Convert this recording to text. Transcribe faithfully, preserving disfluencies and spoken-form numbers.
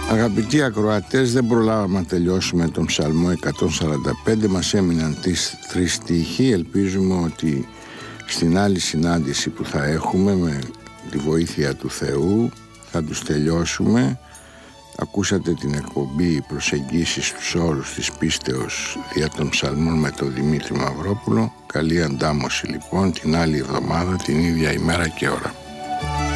Αγαπητοί ακροατές, δεν προλάβαμε να τελειώσουμε τον Ψαλμό εκατόν σαράντα πέντε. Μας έμειναν τρεις στίχοι. Ελπίζουμε ότι στην άλλη συνάντηση που θα έχουμε με τη βοήθεια του Θεού θα τους τελειώσουμε. Ακούσατε την εκπομπή «Προσεγγίσεις στους όρους της πίστεως» δια των ψαλμών με τον Δημήτρη Μαυρόπουλο. Καλή αντάμωση λοιπόν την άλλη εβδομάδα, την ίδια ημέρα και ώρα.